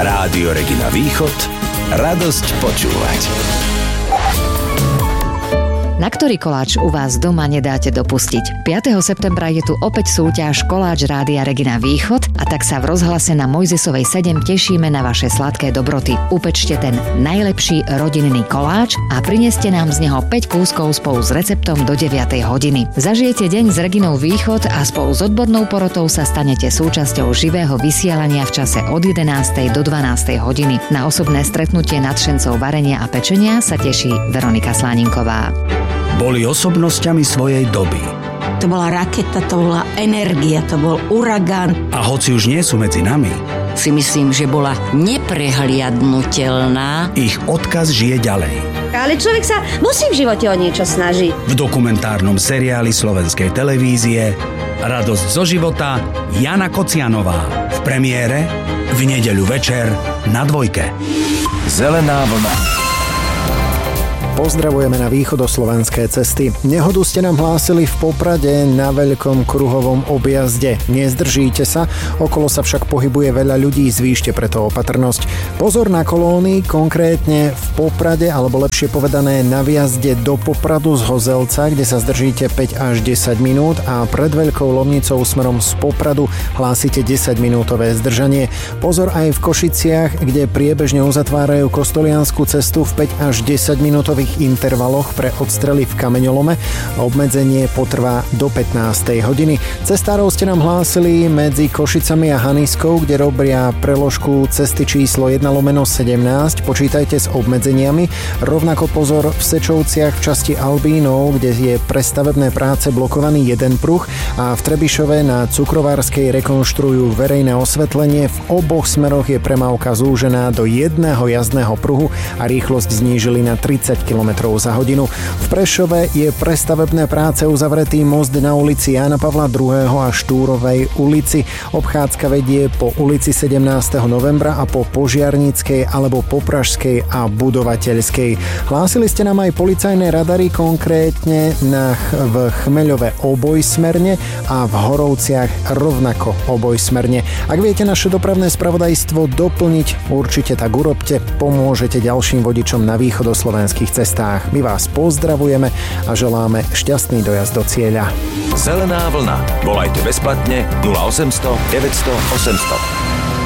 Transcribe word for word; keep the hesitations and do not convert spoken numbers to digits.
Rádio Regina Východ. Radosť počúvať. Na ktorý koláč u vás doma nedáte dopustiť? piateho septembra je tu opäť súťaž Koláč Rádia Regina Východ a tak sa v rozhlase na Mojzesovej sedem tešíme na vaše sladké dobroty. Upečte ten najlepší rodinný koláč a prineste nám z neho päť kúskov spolu s receptom do deviatej hodiny. Zažijete deň s Reginou Východ a spolu s odbornou porotou sa stanete súčasťou živého vysielania v čase od jedenástej do dvanástej hodiny. Na osobné stretnutie nadšencov varenia a pečenia sa teší Veronika Sláninková. Boli osobnosťami svojej doby. To bola raketa, to bola energia, to bol uragán. A hoci už nie sú medzi nami, si myslím, že bola neprehliadnutelná. Ich odkaz žije ďalej. Ale človek sa musí v živote o niečo snažiť. V dokumentárnom seriáli slovenskej televízie Radosť zo života Jana Kocianová. V premiére v nedeľu večer na Dvojke. Zelená vlna. Pozdravujeme na východoslovenské cesty. Nehodu ste nám hlásili v Poprade na veľkom kruhovom objazde. Nezdržíte sa, okolo sa však pohybuje veľa ľudí, zvýšte preto opatrnosť. Pozor na kolóny, konkrétne v Poprade, alebo lepšie povedané na vjazde do Popradu z Hozelca, kde sa zdržíte päť až desať minút a pred Veľkou Lomnicou smerom z Popradu hlásite desaťminútové zdržanie. Pozor aj v Košiciach, kde priebežne uzatvárajú Kostoliansku cestu v päť až desať minútových intervaloch pre odstrely v kameňolome. Obmedzenie potrvá do pätnástej hodiny. Cestárov ste nám hlásili medzi Košicami a Haniskou, kde robia preložku cesty číslo jeden lomeno sedemnásť. Počítajte s obmedzeniami. Rovnako pozor v Sečovciach v časti Albínov, kde je pre stavebné práce blokovaný jeden pruh a v Trebišove na Cukrovárskej rekonštruujú verejné osvetlenie. V oboch smeroch je premávka zúžená do jedného jazdného pruhu a rýchlosť znížili na tridsať kilometrov za hodinu. V Prešove je pre stavebné práce uzavretý most na ulici Jána Pavla druhého. a Štúrovej ulici. Obchádzka vedie po ulici sedemnásteho novembra a po Požiarnickej alebo Popražskej a Budovateľskej. Hlásili ste nám aj policajné radary, konkrétne na, v Chmeľove obojsmerne a v Horovciach rovnako obojsmerne. Ak viete naše dopravné spravodajstvo doplniť, určite tak urobte, pomôžete ďalším vodičom na východoslovenských cestách. My vás pozdravujeme a želáme šťastný dojazd do cieľa. Zelená vlna. Volajte bezplatne nula osemsto deväťsto osemsto.